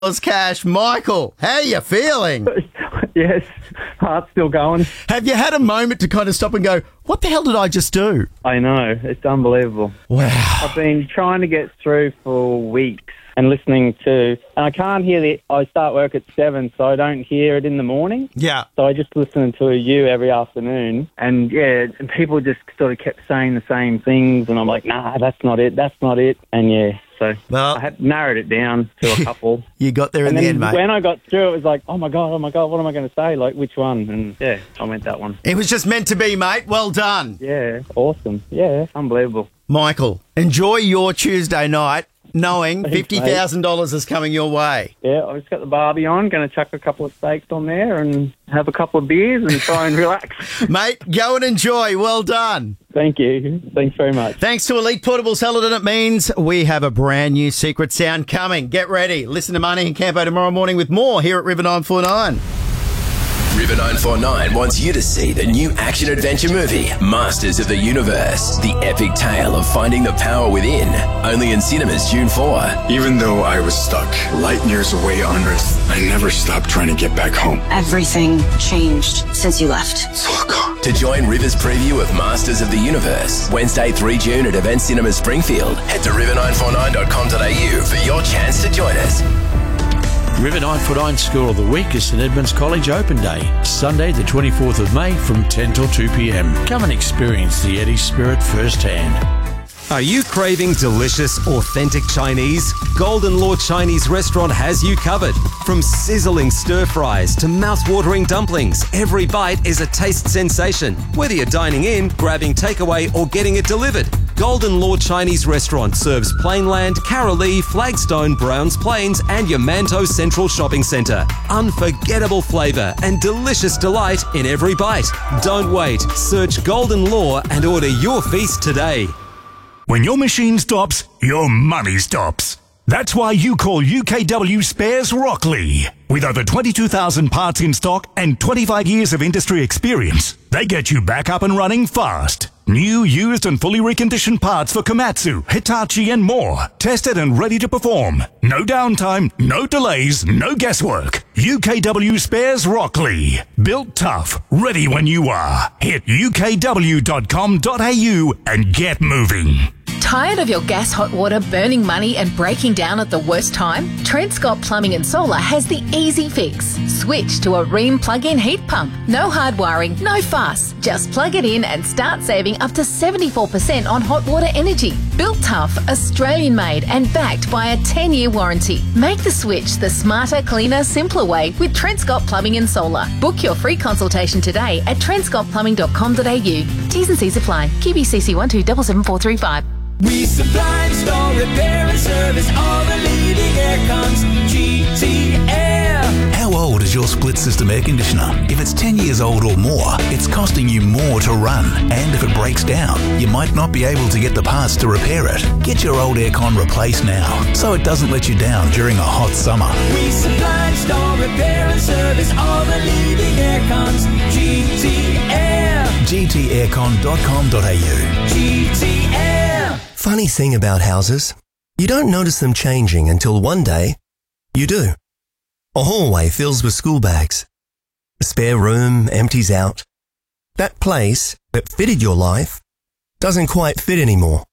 cash. Michael, how you feeling? Yes, heart's still going. Have you had a moment to kind of stop and go, what the hell did I just do? I know, it's unbelievable. Wow. I've been trying to get through for weeks and listening to, and I can't hear I start work at 7, so I don't hear it in the morning. Yeah. So I just listen to you every afternoon, and and people just sort of kept saying the same things, and I'm like, nah, that's not it, and so I had narrowed it down to a couple. You got there in the end, mate. When I got through, it was like, oh my God, what am I going to say? Like, which one? And I went that one. It was just meant to be, mate. Well done. Yeah, awesome. Yeah, unbelievable. Michael, enjoy your Tuesday night knowing $50,000 is coming your way. Yeah, I've just got the barbie on, going to chuck a couple of steaks on there and have a couple of beers and try and relax. Mate, go and enjoy. Well done. Thank you. Thanks very much. Thanks to Elite Portable Salad, and it means we have a brand new secret sound coming. Get ready. Listen to Money and Campo tomorrow morning with more here at River 949. River 949 wants you to see the new action-adventure movie, Masters of the Universe, the epic tale of finding the power within. Only in cinemas June 4. Even though I was stuck light years away on Earth, I never stopped trying to get back home. Everything changed since you left. To join River's preview of Masters of the Universe, Wednesday 3 June at Event Cinema Springfield, head to river949.com.au for your chance to join us. River 949 Score of the Week is St Edmunds College Open Day, Sunday the 24th of May from 10 till 2 p.m. Come and experience the Eddie spirit firsthand. Are you craving delicious, authentic Chinese? Golden Law Chinese Restaurant has you covered. From sizzling stir-fries to mouth-watering dumplings, every bite is a taste sensation. Whether you're dining in, grabbing takeaway, or getting it delivered, Golden Law Chinese Restaurant serves Plainland, Carolee, Flagstone, Browns Plains, and Yamanto Central Shopping Centre. Unforgettable flavour and delicious delight in every bite. Don't wait. Search Golden Law and order your feast today. When your machine stops, your money stops. That's why you call UKW Spares Rockley. With over 22,000 parts in stock and 25 years of industry experience, they get you back up and running fast. New, used and fully reconditioned parts for Komatsu, Hitachi and more. Tested and ready to perform. No downtime, no delays, no guesswork. UKW Spares Rockley. Built tough, ready when you are. Hit ukw.com.au and get moving. Tired of your gas hot water burning money and breaking down at the worst time? Trent Scott Plumbing and Solar has the easy fix. Switch to a Rheem plug-in heat pump. No hard wiring, no fuss. Just plug it in and start saving up to 74% on hot water energy. Built tough, Australian made and backed by a 10-year warranty. Make the switch the smarter, cleaner, simpler way with Trent Scott Plumbing and Solar. Book your free consultation today at trentscottplumbing.com.au. T's and C's apply. QBCC 1277435. We supply, install, repair and service all the leading air cons. GT Air. How old is your split system air conditioner? If it's 10 years old or more, it's costing you more to run. And if it breaks down, you might not be able to get the parts to repair it. Get your old aircon replaced now, so it doesn't let you down during a hot summer. We supply, install, repair and service all the leading air cons. GT Air. gtaircon.com.au. GT Air. Funny thing about houses, you don't notice them changing until one day you do. A hallway fills with school bags. A spare room empties out. That place that fitted your life doesn't quite fit anymore.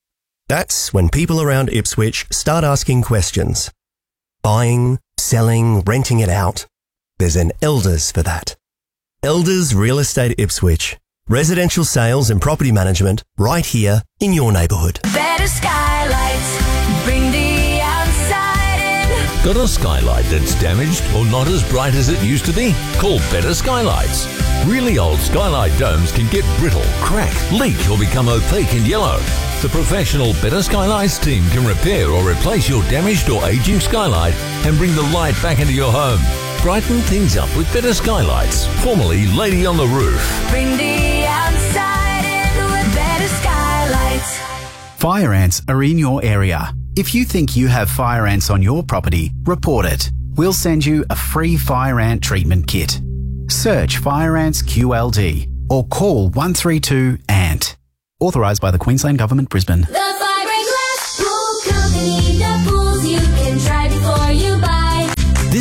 That's when people around Ipswich start asking questions. Buying, selling, renting it out. There's an Elders for that. Elders Real Estate Ipswich. Residential sales and property management right here in your neighbourhood. Better skylights, bring the outside in. Got a skylight that's damaged or not as bright as it used to be? Call Better Skylights. Really old skylight domes can get brittle, crack, leak or become opaque and yellow. The professional Better Skylights team can repair or replace your damaged or aging skylight and bring the light back into your home. Brighten things up with Better Skylights, formerly Lady on the Roof. Bring the outside in with Better Skylights. Fire ants are in your area. If you think you have fire ants on your property, report it. We'll send you a free fire ant treatment kit. Search Fire Ants QLD or call 132 ANT. Authorised by the Queensland Government, Brisbane. The Fiberglass Pool Company, the pools you can try before you buy.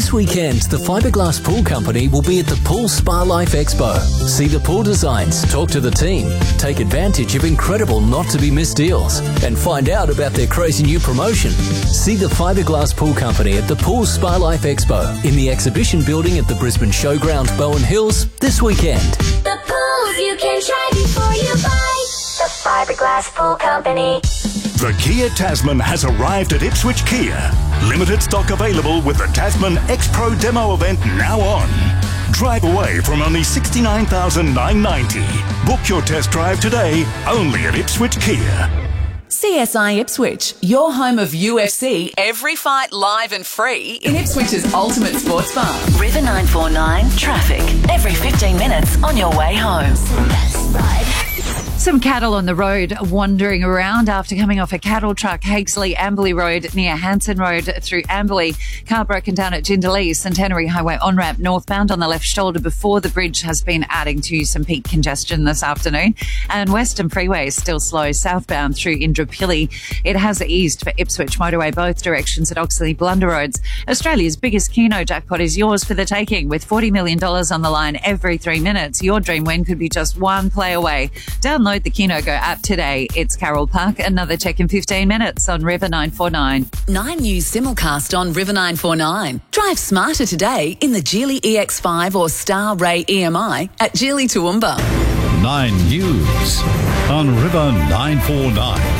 This weekend, the Fiberglass Pool Company will be at the Pool Spa Life Expo. See the pool designs, talk to the team, take advantage of incredible not-to-be-missed deals, and find out about their crazy new promotion. See the Fiberglass Pool Company at the Pool Spa Life Expo in the exhibition building at the Brisbane Showground, Bowen Hills, this weekend. The pools you can try before you buy. The Fiberglass Pool Company. The Kia Tasman has arrived at Ipswich Kia. Limited stock available with the Tasman X-Pro demo event now on. Drive away from only $69,990. Book your test drive today only at Ipswich Kia. CSI Ipswich, your home of UFC, every fight live and free in Ipswich's ultimate sports bar. River 949 traffic every 15 minutes on your way home. Some cattle on the road wandering around after coming off a cattle truck, Hakesley Amberley Road near Hanson Road through Amberley. Car broken down at Jindalee, Centenary Highway on-ramp northbound on the left shoulder before the bridge has been adding to some peak congestion this afternoon. And Western Freeway is still slow southbound through Indooroopilly. It has eased for Ipswich Motorway both directions at Oxley Blunder Roads. Australia's biggest Keno jackpot is yours for the taking with $40 million on the line every 3 minutes. Your dream win could be just one play away. Download the Keno Go app today. It's Carol Park. Another check in 15 minutes on River 949. 9 News simulcast on River 949. Drive smarter today in the Geely EX5 or Star Ray EMI at Geely Toowoomba. 9 News on River 949.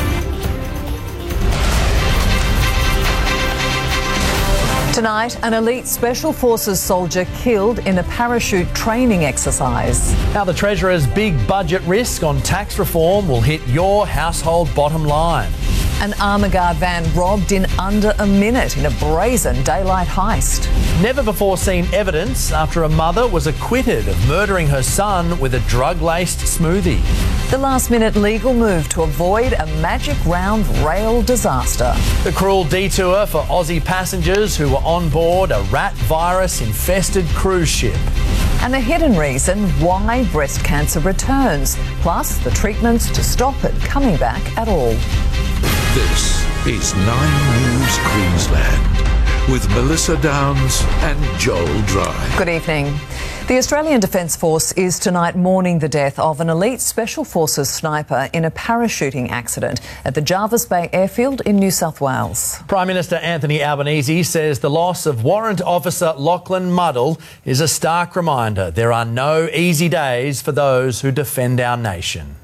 Tonight, an elite Special Forces soldier killed in a parachute training exercise. Now, the Treasurer's big budget risk on tax reform will hit your household bottom line. An armour guard van robbed in under a minute in a brazen daylight heist. Never before seen evidence after a mother was acquitted of murdering her son with a drug-laced smoothie. The last-minute legal move to avoid a Magic Round rail disaster. The cruel detour for Aussie passengers who were on board a rat virus-infested cruise ship. And the hidden reason why breast cancer returns, plus the treatments to stop it coming back at all. This is 9 News Queensland with Melissa Downs and Joel Dry. Good evening. The Australian Defence Force is tonight mourning the death of an elite Special Forces sniper in a parachuting accident at the Jervis Bay Airfield in New South Wales. Prime Minister Anthony Albanese says the loss of Warrant Officer Lachlan Muddle is a stark reminder there are no easy days for those who defend our nation.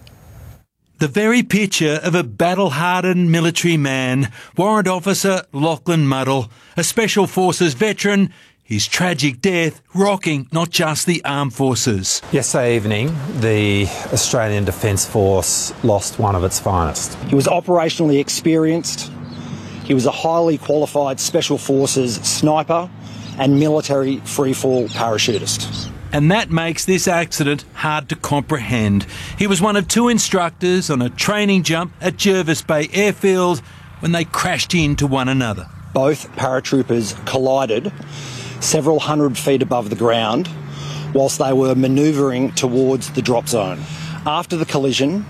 The very picture of a battle-hardened military man, Warrant Officer Lachlan Muddle, a Special Forces veteran, his tragic death rocking not just the armed forces. Yesterday evening, the Australian Defence Force lost one of its finest. He was operationally experienced. He was a highly qualified Special Forces sniper and military freefall parachutist. And that makes this accident hard to comprehend. He was one of 2 instructors on a training jump at Jervis Bay Airfield when they crashed into one another. Both paratroopers collided several hundred feet above the ground whilst they were manoeuvring towards the drop zone. After the collision,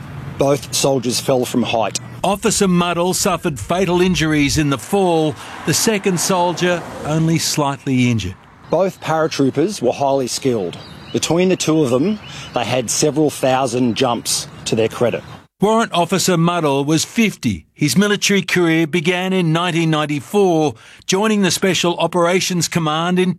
both soldiers fell from height. Officer Muddle suffered fatal injuries in the fall. The second soldier only slightly injured. Both paratroopers were highly skilled. Between the two of them, they had several thousand jumps to their credit. Warrant Officer Muddle was 50. His military career began in 1994, joining the Special Operations Command in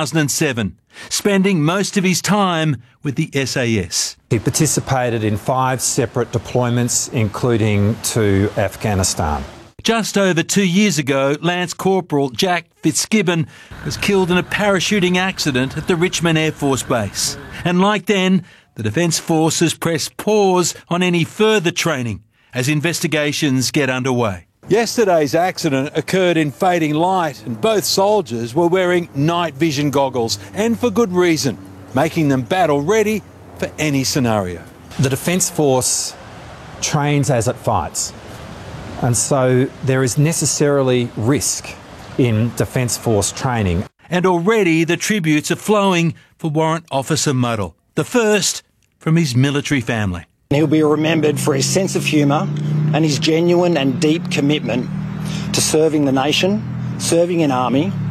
2007, spending most of his time with the SAS. He participated in 5 separate deployments, including to Afghanistan. Just over 2 years ago, Lance Corporal Jack Fitzgibbon was killed in a parachuting accident at the Richmond Air Force Base. And like then, the Defence Forces press pause on any further training as investigations get underway. Yesterday's accident occurred in fading light and both soldiers were wearing night vision goggles, and for good reason, making them battle ready for any scenario. The Defence Force trains as it fights. And so there is necessarily risk in Defence Force training. And already the tributes are flowing for Warrant Officer Muddle, the first from his military family. He'll be remembered for his sense of humour and his genuine and deep commitment to serving the nation, serving in Army